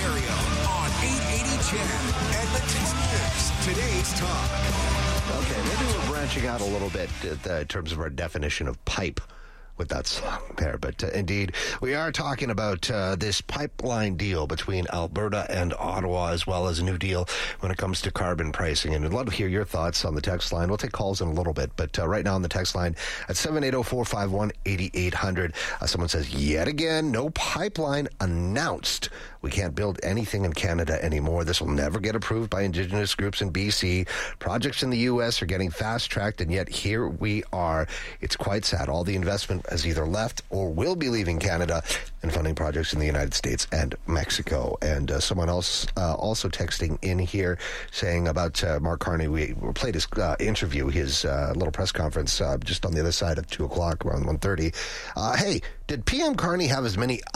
Ontario on 880 CHED, Edmonton's News, today's talk. Okay, maybe we're branching out a little bit in terms of our definition of pipe with that song there. But indeed, we are talking about this pipeline deal between Alberta and Ottawa, as well as a new deal when it comes to carbon pricing. And I'd love to hear your thoughts on the text line. We'll take calls in a little bit, but right now on the text line at 780-451-8800, someone says, yet again, no pipeline announced. We can't build anything in Canada anymore. This will never get approved by Indigenous groups in BC. Projects in the U.S. are getting fast-tracked, and yet here we are. It's quite sad. All the investment has either left or will be leaving Canada and funding projects in the United States and Mexico. And someone else also texting in here saying about Mark Carney. We played his interview, his little press conference just on the other side of 2 o'clock, around 1:30. Hey, did PM Carney have as many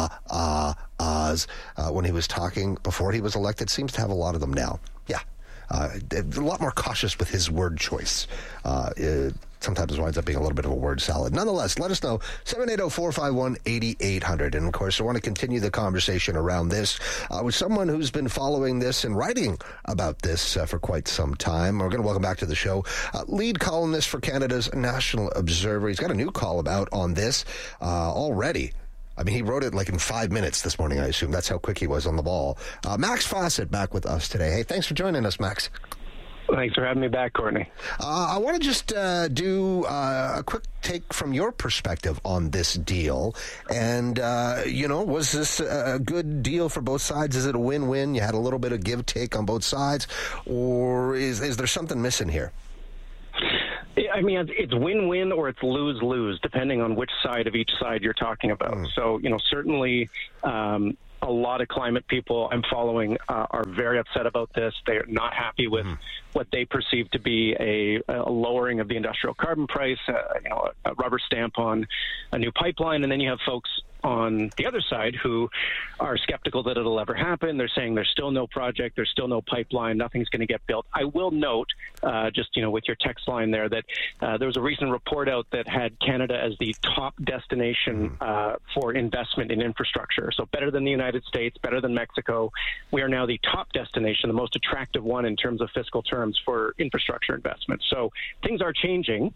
ahs when he was talking before he was elected? Seems to have a lot of them now. Yeah. A lot more cautious with his word choice. Sometimes winds up being a little bit of a word salad. Nonetheless, let us know, 780-451-8800. And, of course, I want to continue the conversation around this with someone who's been following this and writing about this for quite some time. We're going to welcome back to the show lead columnist for Canada's National Observer. He's got a new column out on this already. I mean, he wrote it like in 5 minutes this morning, I assume. That's how quick he was on the ball. Max Fawcett back with us today. Hey, thanks for joining us, Max. Thanks for having me back, Courtney. I want to just do a quick take from your perspective on this deal. And, was this a good deal for both sides? Is it a win-win? You had a little bit of give-take on both sides? Or is there something missing here? I mean, it's win-win or it's lose-lose, depending on which side of each side you're talking about. So, certainly a lot of climate people I'm following are very upset about this. They're not happy with what they perceive to be a lowering of the industrial carbon price, a rubber stamp on a new pipeline. And then you have folks on the other side who are skeptical that it'll ever happen. They're saying there's still no project, there's still no pipeline, nothing's going to get built. I will note, with your text line there, that there was a recent report out that had Canada as the top destination for investment in infrastructure. So better than the United States, better than Mexico. We are now the top destination, the most attractive one in terms of fiscal terms for infrastructure investment. So things are changing.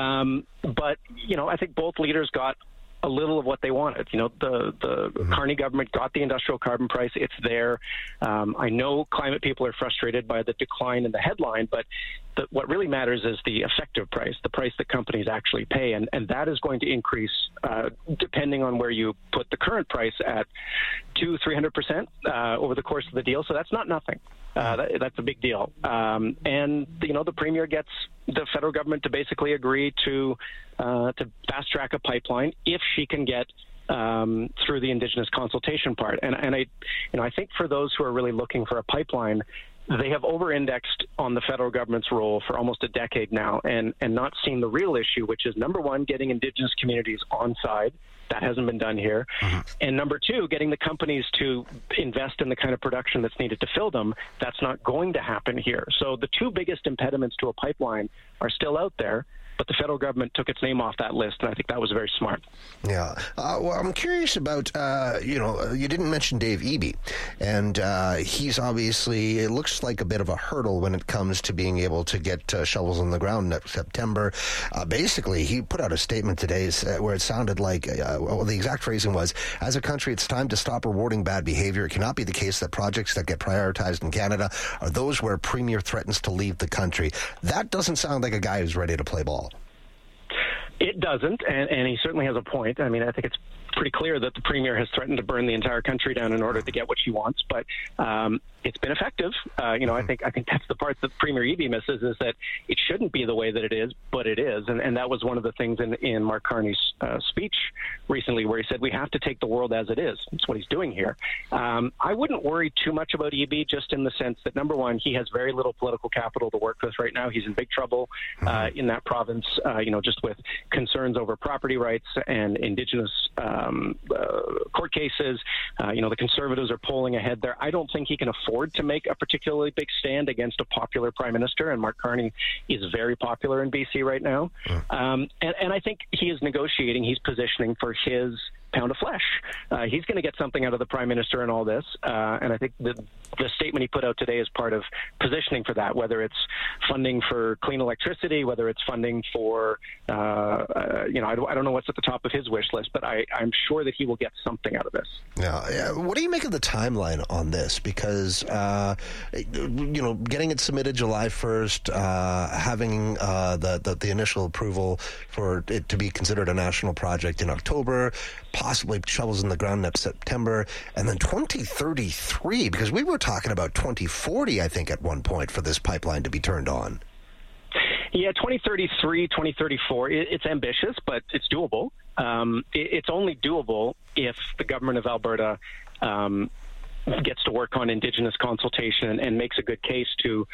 But I think both leaders got a little of what they wanted. The Carney government got the industrial carbon price. It's there. I know climate people are frustrated by the decline in the headline, but what really matters is the effective price, the price that companies actually pay. And that is going to increase depending on where you put the current price at 200-300% over the course of the deal. So that's not nothing. That's a big deal. And the premier gets the federal government to basically agree to fast track a pipeline if she can get through the Indigenous consultation part. And I think for those who are really looking for a pipeline, they have over-indexed on the federal government's role for almost a decade now and not seen the real issue, which is, number one, getting Indigenous communities on side. That hasn't been done here. And number two, getting the companies to invest in the kind of production that's needed to fill them. That's not going to happen here. So the two biggest impediments to a pipeline are still out there, but the federal government took its name off that list, and I think that was very smart. Yeah. Well, I'm curious about, you didn't mention Dave Eby, and he's obviously, it looks like a bit of a hurdle when it comes to being able to get shovels on the ground next September. Basically, he put out a statement today where it sounded like, the exact phrasing was, as a country, it's time to stop rewarding bad behavior. It cannot be the case that projects that get prioritized in Canada are those where a premier threatens to leave the country. That doesn't sound like a guy who's ready to play ball. It doesn't, and he certainly has a point. I mean, I think it's pretty clear that the premier has threatened to burn the entire country down in order to get what she wants, but it's been effective. I think that's the part that Premier Eby misses, is that it shouldn't be the way that it is, but it is, and that was one of the things in Mark Carney's speech recently, where he said we have to take the world as it is. That's what he's doing here. I wouldn't worry too much about Eby, just in the sense that, number one, he has very little political capital to work with right now. He's in big trouble in that province, just with concerns over property rights and Indigenous court cases. The Conservatives are polling ahead there. I don't think he can afford to make a particularly big stand against a popular prime minister, and Mark Carney is very popular in BC right now. And I think he is negotiating, he's positioning for his pound of flesh. He's going to get something out of the Prime Minister in all this, and I think the statement he put out today is part of positioning for that, whether it's funding for clean electricity, whether it's funding for, I don't know what's at the top of his wish list, but I'm sure that he will get something out of this. Yeah. What do you make of the timeline on this? Because, getting it submitted July 1st, having the initial approval for it to be considered a national project in October, possibly shovels in the ground next September, and then 2033, because we were talking about 2040, I think, at one point for this pipeline to be turned on. Yeah, 2033, 2034, it's ambitious, but it's doable. It's only doable if the government of Alberta gets to work on Indigenous consultation and makes a good case to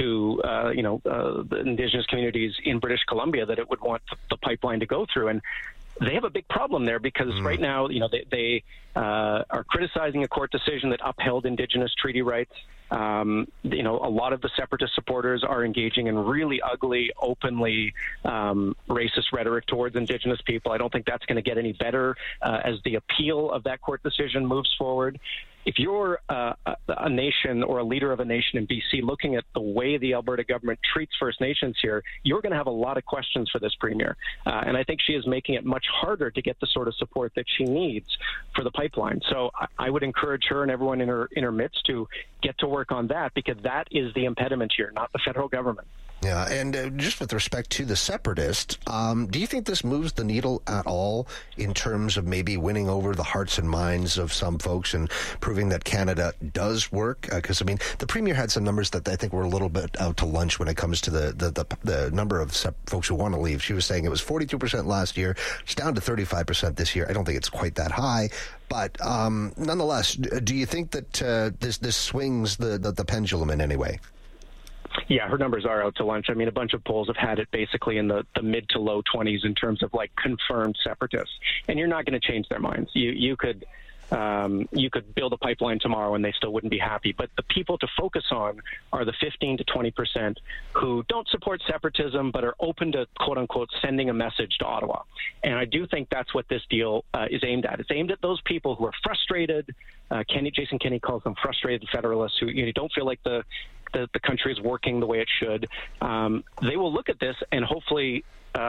the Indigenous communities in British Columbia that it would want the pipeline to go through. And they have a big problem there because right now, they are criticizing a court decision that upheld Indigenous treaty rights. A lot of the separatist supporters are engaging in really ugly, openly racist rhetoric towards Indigenous people. I don't think that's going to get any better as the appeal of that court decision moves forward. If you're a nation or a leader of a nation in BC looking at the way the Alberta government treats First Nations here, you're going to have a lot of questions for this premier. And I think she is making it much harder to get the sort of support that she needs for the pipeline. So I would encourage her and everyone in her midst to get to work on that, because that is the impediment here, not the federal government. Yeah, and just with respect to the separatists, do you think this moves the needle at all in terms of maybe winning over the hearts and minds of some folks and proving that Canada does work? Because, the Premier had some numbers that I think were a little bit out to lunch when it comes to the number of folks who want to leave. She was saying it was 42% last year. It's down to 35% this year. I don't think it's quite that high. But nonetheless, do you think that this swings the pendulum in any way? Yeah, her numbers are out to lunch. A bunch of polls have had it basically in the mid to low 20s in terms of confirmed separatists, and you're not going to change their minds. You could build a pipeline tomorrow and they still wouldn't be happy. But the people to focus on are the 15 to 20% who don't support separatism but are open to, quote unquote, sending a message to Ottawa. And I do think that's what this deal is aimed at. It's aimed at those people who are frustrated. Jason Kenney calls them frustrated federalists who don't feel like the country is working the way it should. They will look at this and hopefully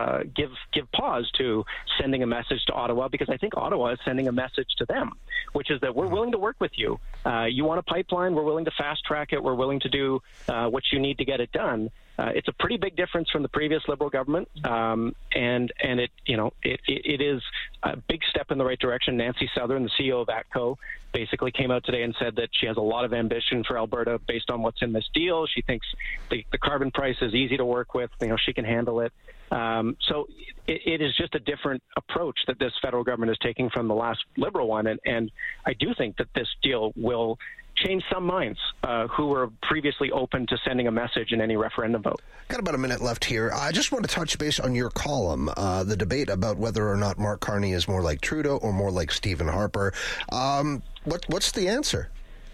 give pause to sending a message to Ottawa, because I think Ottawa is sending a message to them, which is that we're willing to work with you. You want a pipeline, we're willing to fast track it, we're willing to do what you need to get it done. It's a pretty big difference from the previous Liberal government, and it is a big step in the right direction. Nancy Southern, the CEO of ATCO, basically came out today and said that she has a lot of ambition for Alberta based on what's in this deal. She thinks the carbon price is easy to work with. She can handle it. So it is just a different approach that this federal government is taking from the last Liberal one, and I do think that this deal will change some minds who were previously open to sending a message in any referendum vote. Got about a minute left here. I just want to touch base on your column, the debate about whether or not Mark Carney is more like Trudeau or more like Stephen Harper. What's the answer?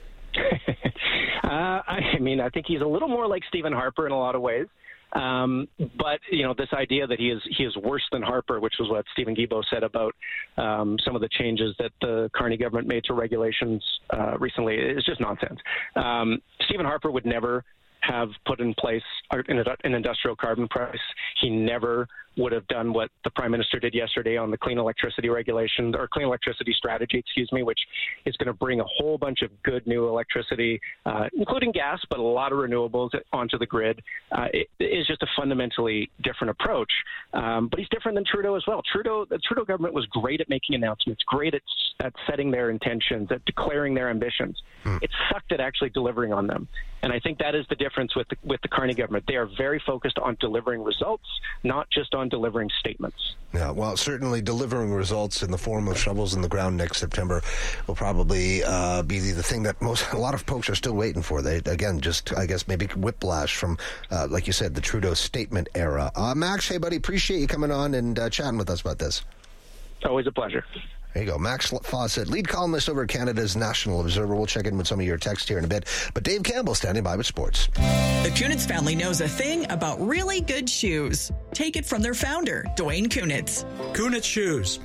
I think he's a little more like Stephen Harper in a lot of ways. But this idea that he is worse than Harper, which was what Stephen Guilbeault said about some of the changes that the Carney government made to regulations recently, is just nonsense. Stephen Harper would never have put in place an industrial carbon price. He never would have done what the Prime Minister did yesterday on the clean electricity regulations, or clean electricity strategy, which is going to bring a whole bunch of good new electricity, including gas, but a lot of renewables onto the grid. It is just a fundamentally different approach. But he's different than Trudeau as well. The Trudeau government was great at making announcements, great at setting their intentions, at declaring their ambitions. It sucked at actually delivering on them. And I think that is the difference with the Carney government. They are very focused on delivering results, not just on delivering statements. Yeah, well, certainly delivering results in the form of shovels in the ground next September will probably be the thing that a lot of folks are still waiting for. They, again, just, I guess, maybe whiplash from, like you said, the Trudeau statement era. Max, hey, buddy, appreciate you coming on and chatting with us about this. Always a pleasure. There you go. Max Fawcett, lead columnist over at Canada's National Observer. We'll check in with some of your text here in a bit. But Dave Campbell standing by with sports. The Kunitz family knows a thing about really good shoes. Take it from their founder, Dwayne Kunitz. Kunitz Shoes.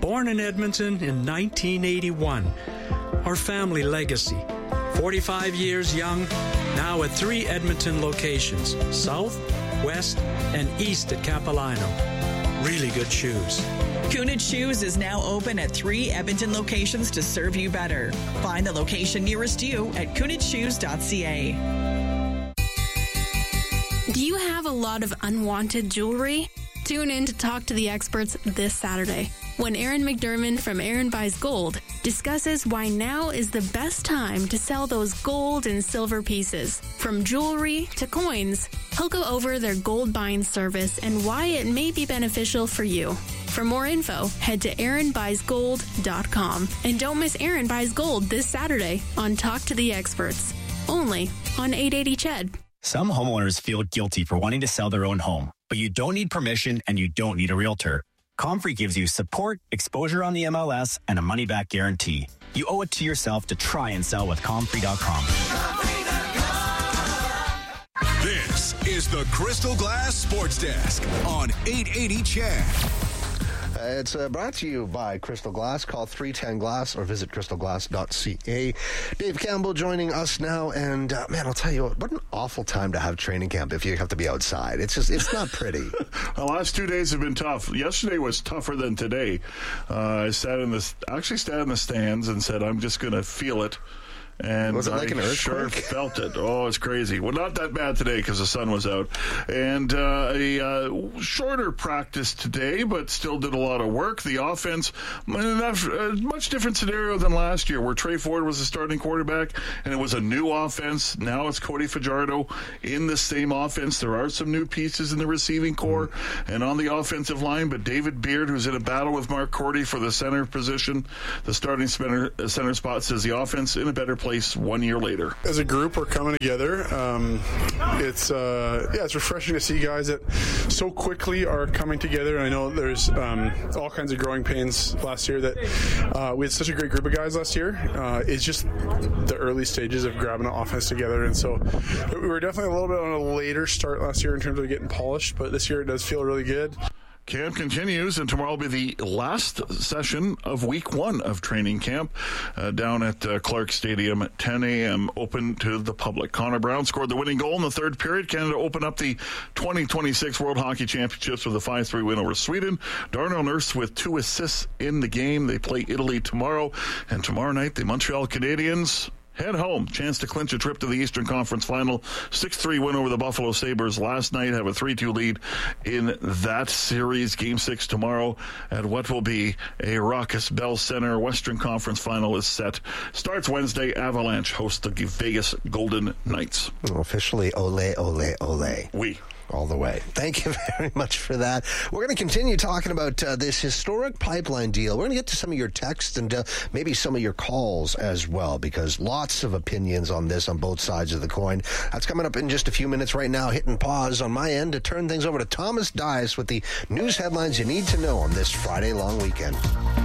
Born in Edmonton in 1981. Our family legacy. 45 years young, now at 3 Edmonton locations, south, west, and east at Capilano. Really good shoes. Kunitz Shoes is now open at 3 Edmonton locations to serve you better. Find the location nearest you at kunitzshoes.ca. Do you have a lot of unwanted jewelry? Tune in to Talk to the Experts this Saturday when Aaron McDermott from Aaron Buys Gold discusses why now is the best time to sell those gold and silver pieces. From jewelry to coins, he'll go over their gold buying service and why it may be beneficial for you. For more info, head to AaronBuysGold.com. And don't miss Aaron Buys Gold this Saturday on Talk to the Experts, only on 880 CHED. Some homeowners feel guilty for wanting to sell their own home, but you don't need permission and you don't need a realtor. Comfrey gives you support, exposure on the MLS, and a money-back guarantee. You owe it to yourself to try and sell with Comfrey.com. This is the Crystal Glass Sports Desk on 880 CHED. It's brought to you by Crystal Glass. Call 310-GLASS or visit crystalglass.ca. Dave Campbell joining us now. And, man, I'll tell you what an awful time to have training camp if you have to be outside. It's not pretty. The last 2 days have been tough. Yesterday was tougher than today. I sat in the stands and said, I'm just going to feel it. And was it like an earthquake? Sure felt it. Oh, it's crazy. Well, not that bad today because the sun was out. And a shorter practice today, but still did a lot of work. The offense, much different scenario than last year where Trey Ford was the starting quarterback, and it was a new offense. Now it's Cody Fajardo in the same offense. There are some new pieces in the receiving core and on the offensive line, but David Beard, who's in a battle with Mark Cordy for the center position, the starting center spot, says the offense in a better place 1 year later. As a group, we're coming together. It's refreshing to see guys that so quickly are coming together. I know there's all kinds of growing pains last year that we had such a great group of guys last year. It's just the early stages of grabbing the offense together, and so we were definitely a little bit on a later start last year in terms of getting polished, but this year it does feel really good. Camp continues, and tomorrow will be the last session of week 1 of training camp down at Clark Stadium at 10 a.m., open to the public. Connor Brown scored the winning goal in the third period. Canada opened up the 2026 World Hockey Championships with a 5-3 win over Sweden. Darnell Nurse with 2 assists in the game. They play Italy tomorrow, and tomorrow night the Montreal Canadiens head home. Chance to clinch a trip to the Eastern Conference Final. 6-3 win over the Buffalo Sabres last night. Have a 3-2 lead in that series. Game 6 tomorrow at what will be a raucous Bell Center. Western Conference Final is set. Starts Wednesday. Avalanche host the Vegas Golden Knights. Officially, ole, ole, ole. Oui. All the way. Thank you very much for that. We're going to continue talking about this historic pipeline deal. We're going to get to some of your texts and maybe some of your calls as well, because lots of opinions on this on both sides of the coin. That's coming up in just a few minutes. Right now, hitting pause on my end to turn things over to Thomas Dias with the news headlines you need to know on this Friday long weekend.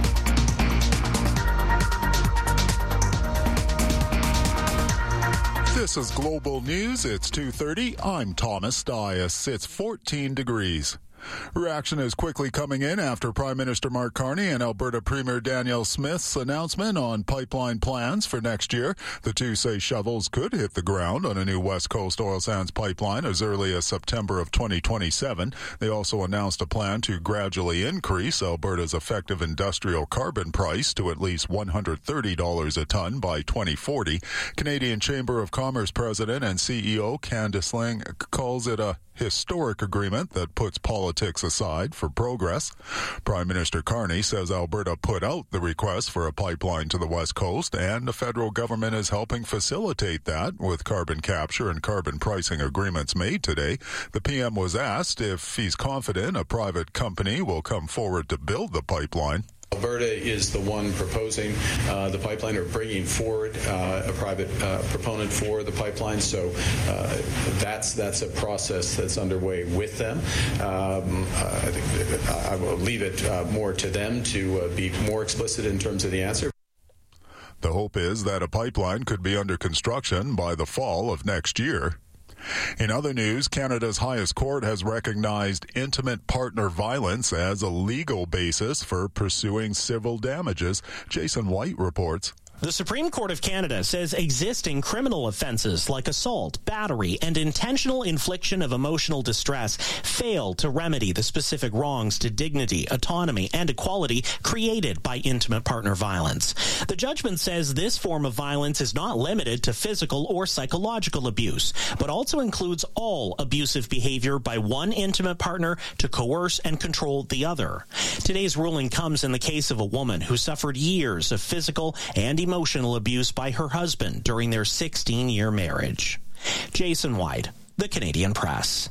This is Global News. It's 2:30. I'm Thomas Dias. It's 14 degrees. Reaction is quickly coming in after Prime Minister Mark Carney and Alberta Premier Danielle Smith's announcement on pipeline plans for next year. The two say shovels could hit the ground on a new West Coast oil sands pipeline as early as September of 2027. They also announced a plan to gradually increase Alberta's effective industrial carbon price to at least $130 a ton by 2040. Canadian Chamber of Commerce President and CEO Candice Lang calls it a historic agreement that puts politics aside for progress. Prime Minister Carney says Alberta put out the request for a pipeline to the West Coast, and the federal government is helping facilitate that with carbon capture and carbon pricing agreements made today. The PM was asked if he's confident a private company will come forward to build the pipeline. Alberta is the one proposing the pipeline or bringing forward a private proponent for the pipeline. So that's a process that's underway with them. I think I will leave it more to them to be more explicit in terms of the answer. The hope is that a pipeline could be under construction by the fall of next year. In other news, Canada's highest court has recognized intimate partner violence as a legal basis for pursuing civil damages. Jason White reports. The Supreme Court of Canada says existing criminal offenses like assault, battery, and intentional infliction of emotional distress fail to remedy the specific wrongs to dignity, autonomy, and equality created by intimate partner violence. The judgment says this form of violence is not limited to physical or psychological abuse, but also includes all abusive behavior by one intimate partner to coerce and control the other. Today's ruling comes in the case of a woman who suffered years of physical and emotional abuse by her husband during their 16-year marriage. Jason White, The Canadian Press.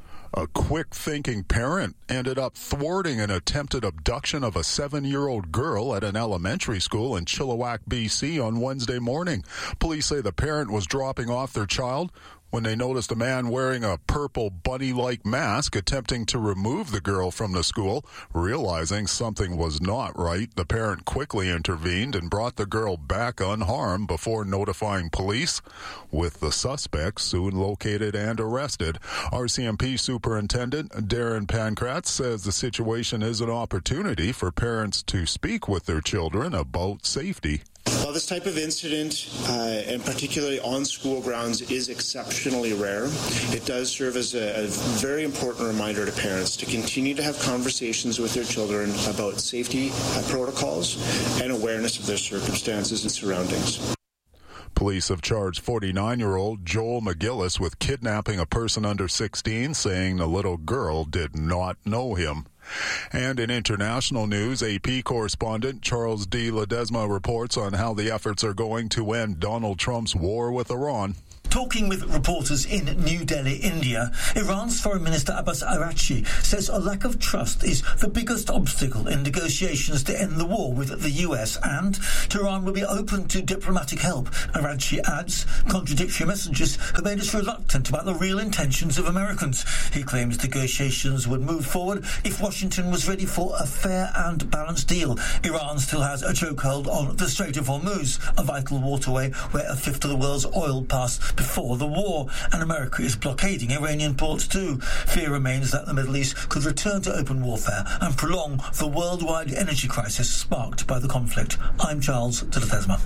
A quick-thinking parent ended up thwarting an attempted abduction of a 7-year-old girl at an elementary school in Chilliwack, BC on Wednesday morning. Police say the parent was dropping off their child when they noticed a man wearing a purple bunny-like mask attempting to remove the girl from the school. Realizing something was not right, the parent quickly intervened and brought the girl back unharmed before notifying police, with the suspect soon located and arrested. RCMP Superintendent Darren Pankratz says the situation is an opportunity for parents to speak with their children about safety. Well, this type of incident, and particularly on school grounds, is exceptionally rare. It does serve as a very important reminder to parents to continue to have conversations with their children about safety protocols and awareness of their circumstances and surroundings. Police have charged 49-year-old Joel McGillis with kidnapping a person under 16, saying the little girl did not know him. And in international news, AP correspondent Charles D. Ledesma reports on how the efforts are going to end Donald Trump's war with Iran. Talking with reporters in New Delhi, India, Iran's Foreign Minister Abbas Araghchi says a lack of trust is the biggest obstacle in negotiations to end the war with the US, and Tehran will be open to diplomatic help. Araghchi adds contradictory messages have made us reluctant about the real intentions of Americans. He claims negotiations would move forward if Washington was ready for a fair and balanced deal. Iran still has a chokehold on the Strait of Hormuz, a vital waterway where a fifth of the world's oil passed before the war, and America is blockading Iranian ports too. Fear remains that the Middle East could return to open warfare and prolong the worldwide energy crisis sparked by the conflict. I'm Charles de Ledesma.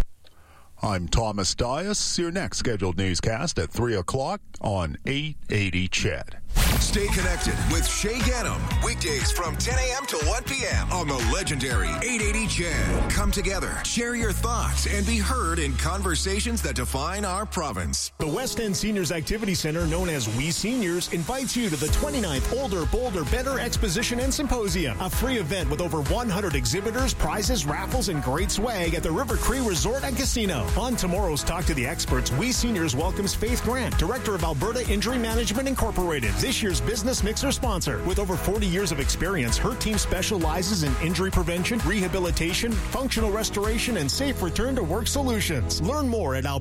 I'm Thomas Dias. Your next scheduled newscast at 3 o'clock on 880 CHED. Stay connected with Shay Ganem. Weekdays from 10 a.m. to 1 p.m. on the legendary 880 CHED. Come together, share your thoughts, and be heard in conversations that define our province. The West End Seniors Activity Center, known as We Seniors, invites you to the 29th Older, Bolder, Better Exposition and Symposium, a free event with over 100 exhibitors, prizes, raffles, and great swag at the River Cree Resort and Casino. On tomorrow's Talk to the Experts, We Seniors welcomes Faith Grant, Director of Alberta Injury Management Incorporated, this year's Business Mixer sponsor. With over 40 years of experience, her team specializes in injury prevention, rehabilitation, functional restoration, and safe return to work solutions. Learn more at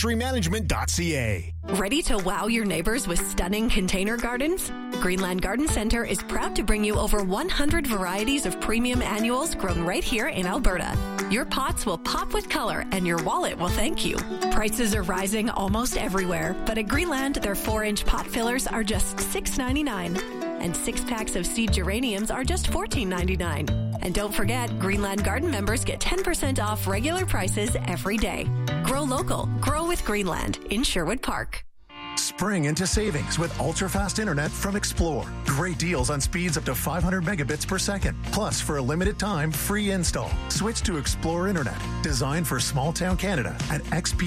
albertainjurymanagement.ca. Ready to wow your neighbors with stunning container gardens? Greenland Garden Center is proud to bring you over 100 varieties of premium annuals grown right here in Alberta. Your pots will pop with color and your wallet will thank you. Prices are rising almost everywhere, but at Greenland, their 4-inch pot fillers are just $6.99. And 6 packs of seed geraniums are just $14.99. And don't forget, Greenland Garden members get 10% off regular prices every day. Grow local. Grow with Greenland in Sherwood Park. Spring into savings with ultra-fast internet from Xplore. Great deals on speeds up to 500 megabits per second. Plus, for a limited time, free install. Switch to Xplore Internet, designed for small-town Canada at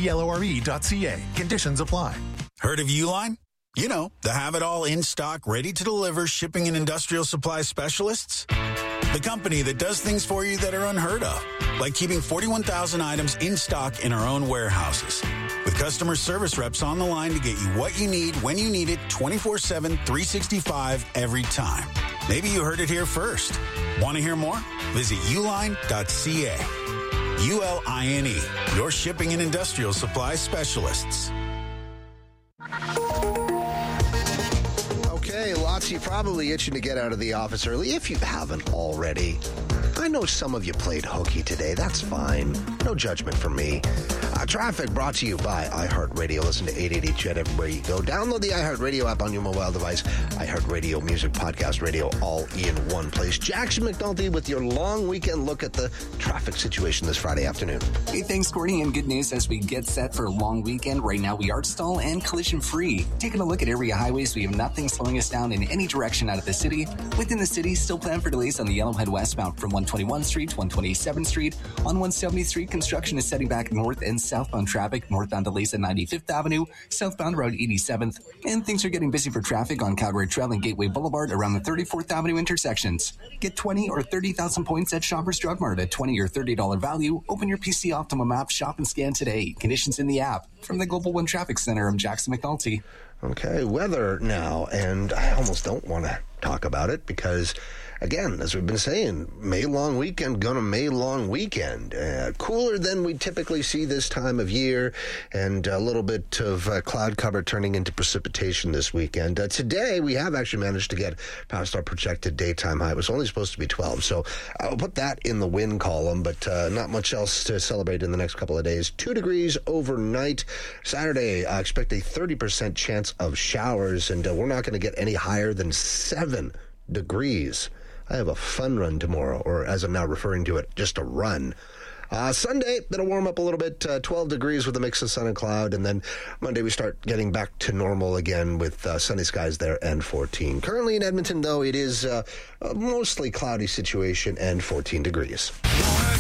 xplore.ca. Conditions apply. Heard of Uline? You know, the have-it-all in-stock, ready-to-deliver shipping and industrial supply specialists. The company that does things for you that are unheard of, like keeping 41,000 items in stock in our own warehouses. With customer service reps on the line to get you what you need when you need it 24/7, 365 every time. Maybe you heard it here first. Want to hear more? Visit uline.ca. ULINE, your shipping and industrial supply specialists. Okay, lots of you probably itching to get out of the office early if you haven't already. I know some of you played hooky today. That's fine. No judgment from me. Traffic brought to you by iHeartRadio. Listen to 880 CHED everywhere you go. Download the iHeartRadio app on your mobile device. iHeartRadio, music, podcast, radio, all in one place. Jackson McNulty with your long weekend look at the traffic situation this Friday afternoon. Hey, thanks, Courtney, and good news as we get set for a long weekend. Right now, we are stall and collision free. Taking a look at area highways, we have nothing slowing us down in any direction out of the city. Within the city, still plan for delays on the Yellowhead westbound from 121st Street to 127th Street. On 170th Street, construction is setting back north and southbound traffic. Northbound delays at 95th Avenue, southbound around 87th. And things are getting busy for traffic on Calgary Trail and Gateway Boulevard around the 34th Avenue intersections. Get 20 or 30,000 points at Shoppers Drug Mart at $20 or $30 value. Open your PC Optimum app, shop and scan today. Conditions in the app. From the Global One Traffic Center, I'm Jackson McNulty. Okay, weather now, and I almost don't want to talk about it because, again, as we've been saying, May long weekend, gonna May long weekend. Cooler than we typically see this time of year, and a little bit of cloud cover turning into precipitation this weekend. Today, we have actually managed to get past our projected daytime high. It was only supposed to be 12, so I'll put that in the win column, but not much else to celebrate in the next couple of days. 2 degrees overnight. Saturday, I expect a 30% chance of showers, and we're not going to get any higher than 7 degrees. I have a fun run tomorrow, or as I'm now referring to it, just a run. Sunday, it'll warm up a little bit, 12 degrees with a mix of sun and cloud, and then Monday we start getting back to normal again with sunny skies there and 14. Currently in Edmonton, though, it is a mostly cloudy situation and 14 degrees.